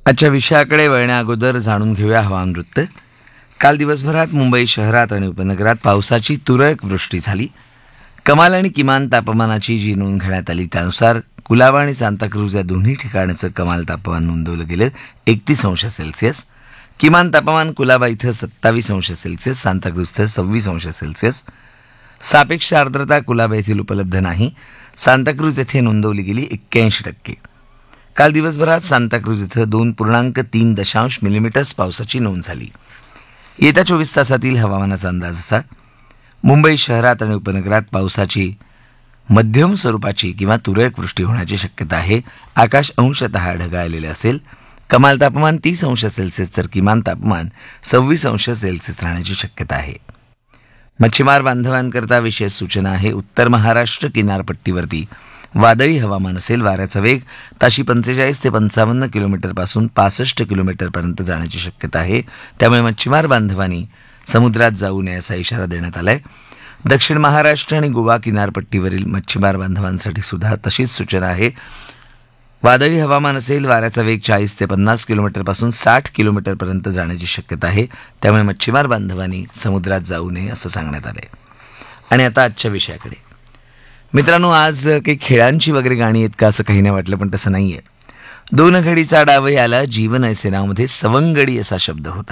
आजच्या विषयाकडे वळण्या अगोदर जाणून घेऊया हवामान वृत्त. काल दिवसभरात मुंबई शहरात आणि उपनगरात पावसाची तुरळक वृष्टी झाली. कमाल आणि किमान तापमानाची जी नोंद घेण्यात आली त्यानुसार कुलाबा आणि सांताक्रूज या दोन्ही ठिकाणचं कमाल तापमान नोंदवलं गेलं 31 अंश सेल्सिअस. किमान तापमान कुलाबा इथं 27 अंश सेल्सिअस, सांताक्रूज इथं 26 अंश सेल्सिअस. सापेक्ष आर्द्रता कुलाबा येथील उपलब्ध नाही. सांताक्रूज येथे नोंदवली गेली 81%. काल दिवसभरात सांताक्रूज इथं 2.3 मिलीमीटर्स पावसाची नोंद झाली. येत्या 24 तासातील हवामानाचा अंदाज असा: मुंबई शहरात आणि उपनगरात पावसाची मध्यम स्वरूपाची किंवा तुरळक वृष्टी होण्याची शक्यता आहे. आकाश अंशतः ढगाळलेले असेल. कमाल तापमान 30 अंश सेल्सिअस तर किमान तापमान 26 अंश सेल्सिअस राहण्याची शक्यता आहे. मच्छीमार बांधवांकरता विशेष सूचना आहे. उत्तर महाराष्ट्र किनारपट्टीवरती वादळी हवामान असेल. वाऱ्याचा वेग ताशी 45 ते 55 किलोमीटरपासून 65 किलोमीटरपर्यंत जाण्याची शक्यता आहे. त्यामुळे मच्छीमार बांधवांनी समुद्रात जाऊ नये असा इशारा देण्यात आला आहे. दक्षिण महाराष्ट्र आणि गोवा किनारपट्टीवरील मच्छीमार बांधवांसाठी सुद्धा तशीच सूचना आहे. वादळी हवामान असेल. वाऱ्याचा वेग 40 ते 50 किलोमीटरपासून 60 किलोमीटरपर्यंत जाण्याची शक्यता आहे. त्यामुळे मच्छीमार बांधवांनी समुद्रात जाऊ नये असं सांगण्यात आलं आहे. आणि आता आजच्या विषयाकडे. मित्रांनो, आज काही खेळांची वगैरे गाणी आहेत का असं काही नाही वाटलं, पण तसं नाही आहे. 2 घडीचा डाव आला जीवन ऐसे नावमध्ये सवंगडी असा शब्द होता.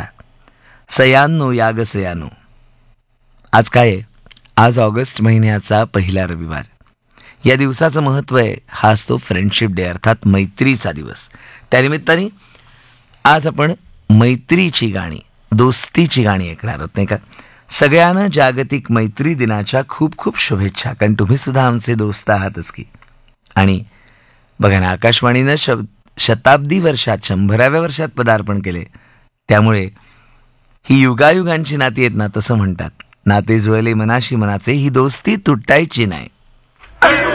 सयानो याग सयानो. आज काय आहे? आज ऑगस्ट महिन्याचा पहिला रविवार. या दिवसाचं महत्त्व आहे, हा असतो फ्रेंडशिप डे अर्थात मैत्रीचा दिवस. त्यानिमित्ताने आज आपण मैत्रीची गाणी, दोस्तीची गाणी ऐकणार आहोत, नाही का? सगळ्यांना जागतिक मैत्री दिनाच्या खूप खूप शुभेच्छा, कारण तुम्ही सुद्धा आमचे दोस्त आहातच की. आणि बघा ना, आकाशवाणीनं शताब्दी वर्षात 100व्या वर्षात पदार्पण केले. त्यामुळे ही युगायुगांची नाती आहेत ना, तसं म्हणतात, नाते जुळले मनाशी मनाचे, ही दोस्ती तुटायची नाही.